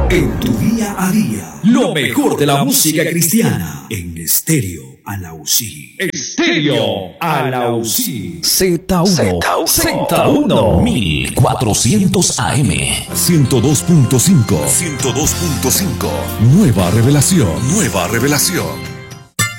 En tu día a día, lo mejor de la música cristiana en Estéreo Alausí. Estéreo Alausí. Z1 1400 AM 102.5. Nueva revelación.